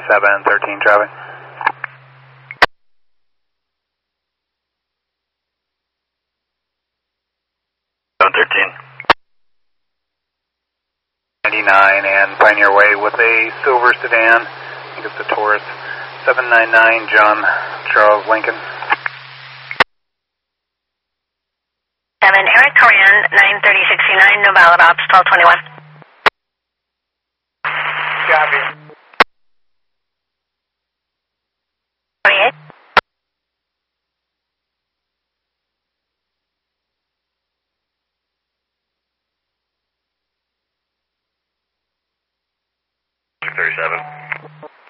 713 traffic. .13. 99 and Pioneer Way with a silver sedan. I think it's the Taurus. 799 John Charles Lincoln. 7 Eric Coran 93069, no valid ops 1221. Copy. 28. .37.